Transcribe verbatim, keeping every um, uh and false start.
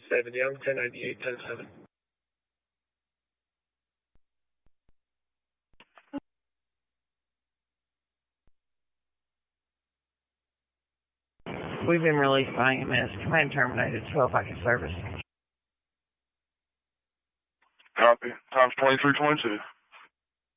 seven Young, ten ninety-eight, ten seven. We've been released by E M S. Command terminated. twelve active service. Copy. Times twenty-three twenty-two.